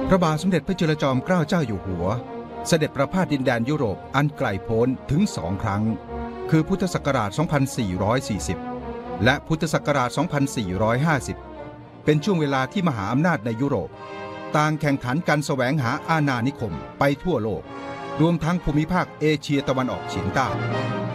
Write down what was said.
พระบาทสมเด็จพระจุลจอมเกล้าเจ้าอยู่หัวเสด็จประพาสดินแดนยุโรปอันไกลโพ้นถึง2 ครั้งคือพุทธศักราช 2440 และพุทธศักราช 2450 เป็นช่วงเวลาที่มหาอำนาจในยุโรปต่างแข่งขันกันแสวงหาอาณานิคมไปทั่วโลกรวมทั้งภูมิภาคเอเชียตะวันออกเฉียงใต้